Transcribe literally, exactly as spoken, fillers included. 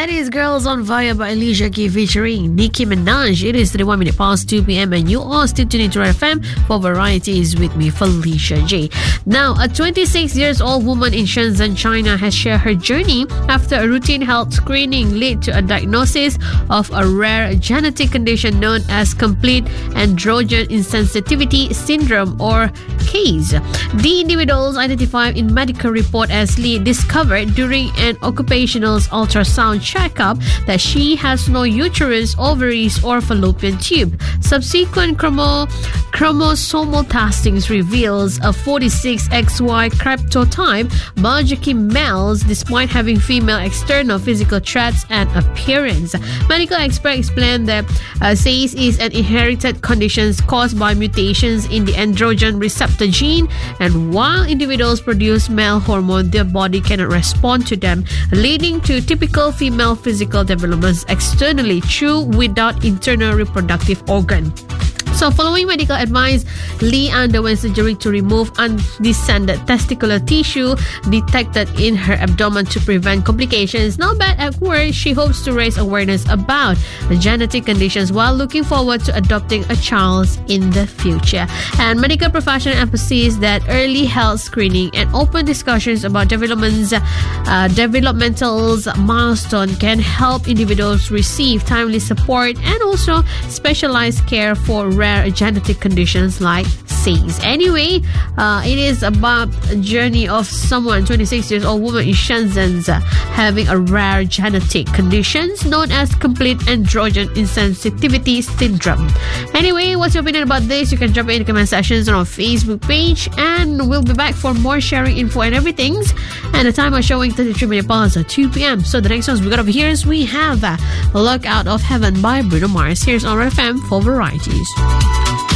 That is Girls on Fire by Alicia Keys featuring Nicki Minaj. It is thirty-one minutes past two p.m. and you are still tuning to F M for varieties with me, Felicia J. Now, a twenty-six years old woman in Shenzhen, China has shared her journey after a routine health screening led to a diagnosis of a rare genetic condition known as complete androgen insensitivity syndrome, or C A S. The individuals identified in medical report as Lee discovered during an occupational ultrasound checkup that she has no uterus, ovaries, or fallopian tube. Subsequent chromo- chromosomal testings reveals a forty-six X Y cryptotype, biologically males despite having female external physical traits and appearance. Medical experts explain that uh, C A S is an inherited condition caused by mutations in the androgen receptor gene, and while individuals produce male hormone, their body cannot respond to them, leading to typical female physical developments externally through without internal reproductive organ. So, following medical advice, Lee underwent surgery to remove undescended testicular tissue detected in her abdomen to prevent complications. Now back at work, she hopes to raise awareness about the genetic conditions while looking forward to adopting a child in the future. And medical professionals emphasize that early health screening and open discussions about developments, uh, developmental milestone can help individuals receive timely support and also specialized care for rare genetic conditions like C A S. Anyway, uh, it is about a journey of someone, twenty-six years old woman in Shenzhen, uh, having a rare genetic condition known as complete androgen insensitivity syndrome. Anyway, what's your opinion about this? You can drop it in the comment sections on our Facebook page, and we'll be back for more sharing info and everything. And the time is showing thirty-three minutes past two p.m. So the next ones we got over here is we have uh, Look Out of Heaven by Bruno Mars. Here's on F M for varieties.